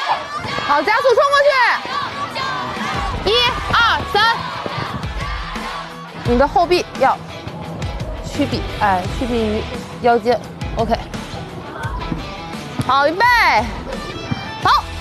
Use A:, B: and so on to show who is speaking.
A: 好，加速冲过去。1、2、3，你的后臂要屈臂，哎，屈臂于腰间。OK。好，预备，跑。